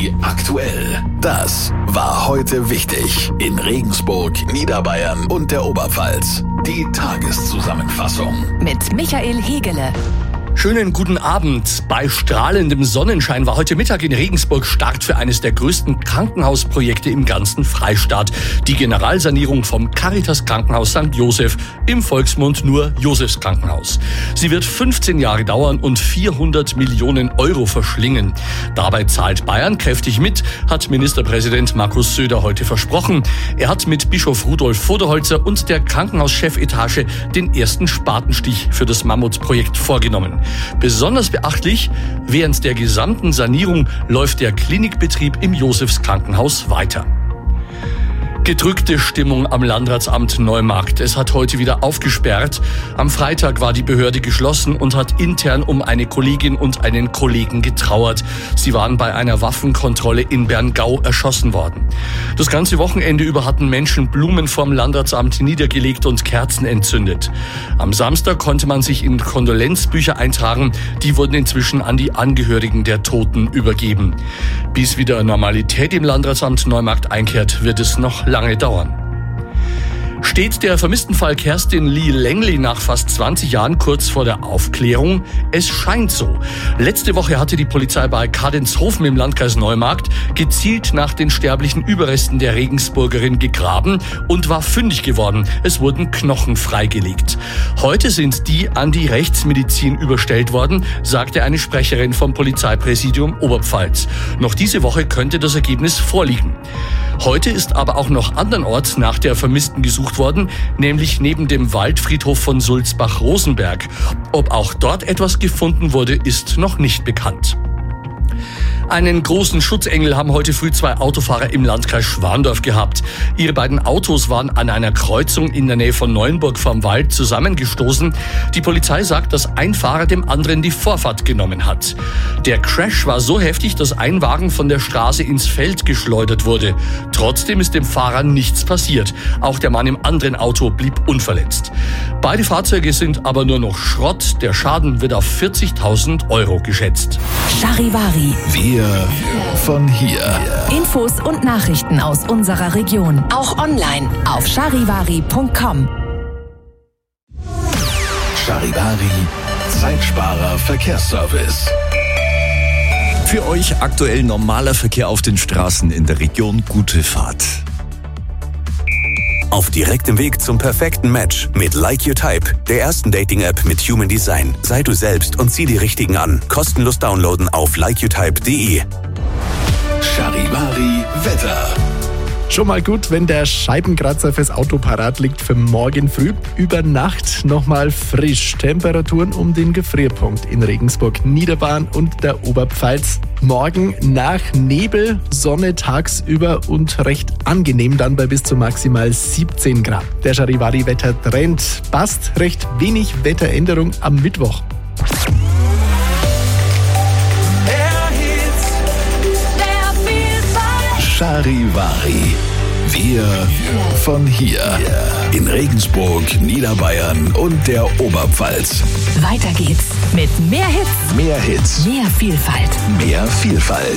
Charivari aktuell. Das war heute wichtig in Regensburg, Niederbayern und der Oberpfalz. Die Tageszusammenfassung mit Michael Hegele. Schönen guten Abend. Bei strahlendem Sonnenschein war heute Mittag in Regensburg Start für eines der größten Krankenhausprojekte im ganzen Freistaat. Die Generalsanierung vom Caritas Krankenhaus St. Joseph, im Volksmund nur Josefs Krankenhaus. Sie wird 15 Jahre dauern und 400 Millionen Euro verschlingen. Dabei zahlt Bayern kräftig mit, hat Ministerpräsident Markus Söder heute versprochen. Er hat mit Bischof Rudolf Voderholzer und der Krankenhauschefetage den ersten Spatenstich für das Mammutprojekt vorgenommen. Besonders beachtlich, während der gesamten Sanierung läuft der Klinikbetrieb im Josefs Krankenhaus weiter. Gedrückte Stimmung am Landratsamt Neumarkt. Es hat heute wieder aufgesperrt. Am Freitag war die Behörde geschlossen und hat intern um eine Kollegin und einen Kollegen getrauert. Sie waren bei einer Waffenkontrolle in Berngau erschossen worden. Das ganze Wochenende über hatten Menschen Blumen vorm Landratsamt niedergelegt und Kerzen entzündet. Am Samstag konnte man sich in Kondolenzbücher eintragen. Die wurden inzwischen an die Angehörigen der Toten übergeben. Bis wieder Normalität im Landratsamt Neumarkt einkehrt, wird es noch lange dauern. Steht der Vermisstenfall Kerstin Lee Langley nach fast 20 Jahren kurz vor der Aufklärung? Es scheint so. Letzte Woche hatte die Polizei bei Kadenzhofen im Landkreis Neumarkt gezielt nach den sterblichen Überresten der Regensburgerin gegraben und war fündig geworden. Es wurden Knochen freigelegt. Heute sind die an die Rechtsmedizin überstellt worden, sagte eine Sprecherin vom Polizeipräsidium Oberpfalz. Noch diese Woche könnte das Ergebnis vorliegen. Heute ist aber auch noch andernorts nach der Vermissten gesucht worden, nämlich neben dem Waldfriedhof von Sulzbach-Rosenberg. Ob auch dort etwas gefunden wurde, ist noch nicht bekannt. Einen großen Schutzengel haben heute früh 2 Autofahrer im Landkreis Schwandorf gehabt. Ihre beiden Autos waren an einer Kreuzung in der Nähe von Neuenburg vom Wald zusammengestoßen. Die Polizei sagt, dass ein Fahrer dem anderen die Vorfahrt genommen hat. Der Crash war so heftig, dass ein Wagen von der Straße ins Feld geschleudert wurde. Trotzdem ist dem Fahrer nichts passiert. Auch der Mann im anderen Auto blieb unverletzt. Beide Fahrzeuge sind aber nur noch Schrott. Der Schaden wird auf 40.000 Euro geschätzt. Charivari. Wir von hier. Infos und Nachrichten aus unserer Region. Auch online auf charivari.com. Charivari, Zeitsparer Verkehrsservice. Für euch aktuell normaler Verkehr auf den Straßen in der Region. Gute Fahrt. Auf direktem Weg zum perfekten Match mit Like Your Type, der ersten Dating-App mit Human Design. Sei du selbst und zieh die Richtigen an. Kostenlos downloaden auf likeyourtype.de. Charivari Wetter. Schon mal gut, wenn der Scheibenkratzer fürs Auto parat liegt für morgen früh. Über Nacht nochmal frisch. Temperaturen um den Gefrierpunkt in Regensburg, Niederbayern und der Oberpfalz. Morgen nach Nebel, Sonne tagsüber und recht angenehm dann bei bis zu maximal 17 Grad. Der Charivari-Wettertrend passt, recht wenig Wetteränderung am Mittwoch. Charivari. Wir von hier. In Regensburg, Niederbayern und der Oberpfalz. Weiter geht's mit mehr Hits. Mehr Hits. Mehr Vielfalt. Mehr Vielfalt.